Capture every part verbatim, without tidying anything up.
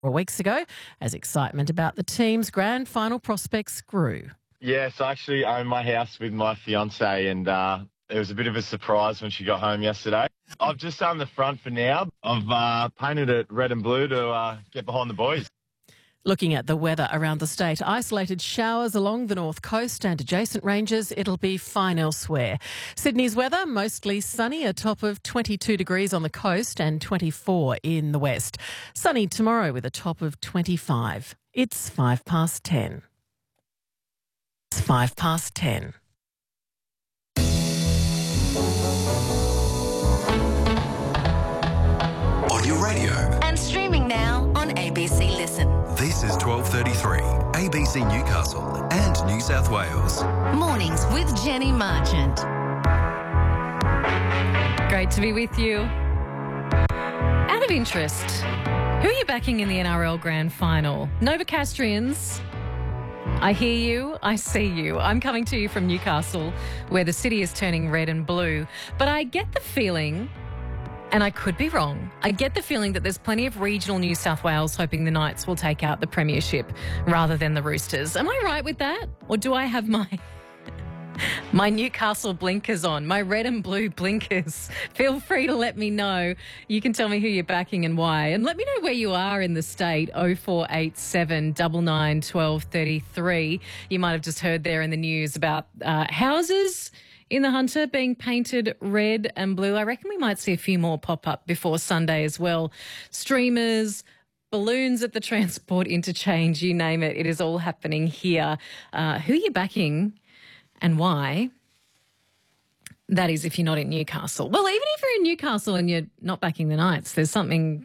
weeks ago as excitement about the team's grand final prospects grew. Yes, I actually own my house with my fiance, and uh, it was a bit of a surprise when she got home yesterday. I've just done the front for now. I've uh, painted it red and blue to uh, get behind the boys. Looking at the weather around the state, isolated showers along the north coast and adjacent ranges. It'll be fine elsewhere. Sydney's weather, mostly sunny, a top of twenty-two degrees on the coast and twenty-four in the west. Sunny tomorrow with a top of twenty-five. It's five past ten. It's five past ten. On your radio. And streaming now on A B C Listen. This is twelve thirty-three, A B C Newcastle and New South Wales. Mornings with Jenny Marchant. Great to be with you. Out of interest, who are you backing in the N R L Grand Final? Novocastrians. I hear you, I see you. I'm coming to you from Newcastle, where the city is turning red and blue. But I get the feeling, and I could be wrong, I get the feeling that there's plenty of regional New South Wales hoping the Knights will take out the premiership rather than the Roosters. Am I right with that? Or do I have my my Newcastle blinkers on, my red and blue blinkers? Feel free to let me know. You can tell me who you're backing and why. And let me know where you are in the state, oh four eight seven, nine nine, one two three three. You might have just heard there in the news about uh, houses in the Hunter being painted red and blue. I reckon we might see a few more pop up before Sunday as well. Streamers, balloons at the transport interchange, you name it. It is all happening here. Uh, who are you backing and why? That is if you're not in Newcastle. Well, even if you're in Newcastle and you're not backing the Knights, there's something...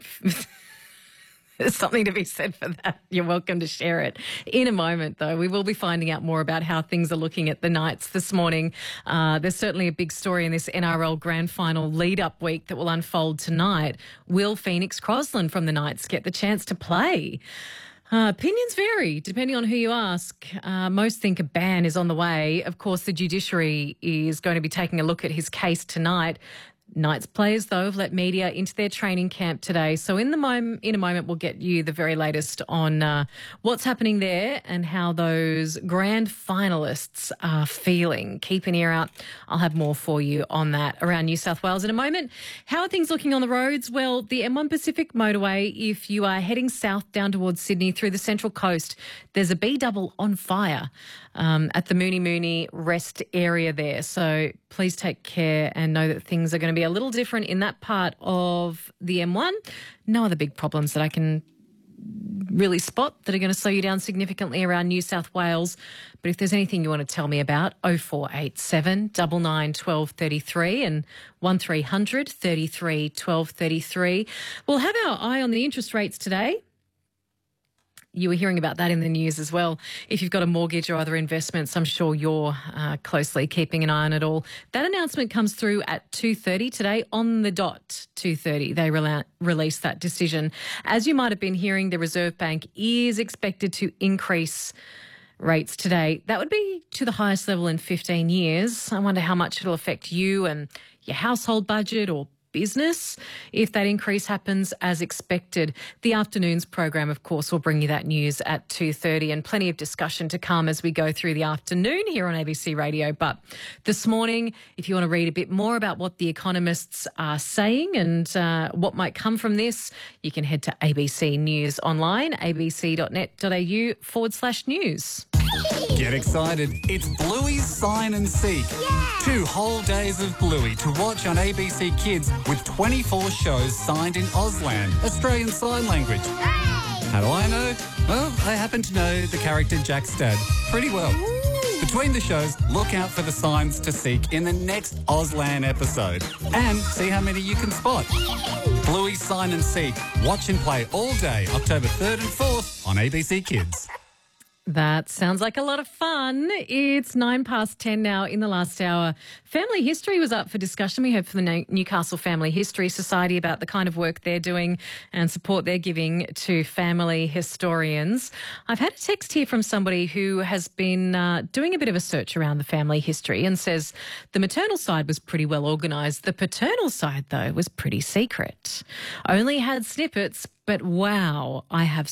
There's something to be said for that. You're welcome to share it. In a moment, though, we will be finding out more about how things are looking at the Knights this morning. Uh, there's certainly a big story in this N R L Grand Final lead-up week that will unfold tonight. Will Phoenix Crosland from the Knights get the chance to play? Uh, opinions vary depending on who you ask. Uh, most think a ban is on the way. Of course, the judiciary is going to be taking a look at his case tonight. Knights players, though, have let media into their training camp today. So in the mom- in a moment, we'll get you the very latest on uh, what's happening there and how those grand finalists are feeling. Keep an ear out. I'll have more for you on that around New South Wales in a moment. How are things looking on the roads? Well, the M one Pacific motorway, if you are heading south down towards Sydney through the Central Coast, there's a B-double on fire um, at the Mooney Mooney rest area there. So please take care and know that things are going to be a little different in that part of the M one. No other big problems that I can really spot that are going to slow you down significantly around New South Wales. But if there's anything you want to tell me about, oh four eight seven, nine nine, one two three three and one three hundred, thirty-three, twelve thirty-three. We'll have our eye on the interest rates today. You were hearing about that in the news as well. If you've got a mortgage or other investments, I'm sure you're uh, closely keeping an eye on it all. That announcement comes through at two thirty today, on the dot, two thirty. They rela- released that decision. As you might have been hearing, the Reserve Bank is expected to increase rates today. That would be to the highest level in fifteen years. I wonder how much it'll affect you and your household budget or business if that increase happens as expected. The afternoon's program, of course, will bring you that news at two thirty and plenty of discussion to come as we go through the afternoon here on A B C Radio. But this morning, if you want to read a bit more about what the economists are saying and uh, what might come from this, you can head to A B C News online, abc.net.au forward slash news. Get excited. It's Bluey's Sign and Seek. Yeah. Two whole days of Bluey to watch on A B C Kids with twenty-four shows signed in Auslan, Australian Sign Language. Hooray! How do I know? Well, I happen to know the character Jack Stad pretty well. Ooh. Between the shows, look out for the signs to seek in the next Auslan episode and see how many you can spot. Bluey's Sign and Seek. Watch and play all day, October third and fourth on A B C Kids. That sounds like a lot of fun. It's nine past ten now in the last hour. Family history was up for discussion. We heard from the Newcastle Family History Society about the kind of work they're doing and support they're giving to family historians. I've had a text here from somebody who has been uh, doing a bit of a search around the family history and says the maternal side was pretty well organised. The paternal side, though, was pretty secret. Only had snippets, but wow, I have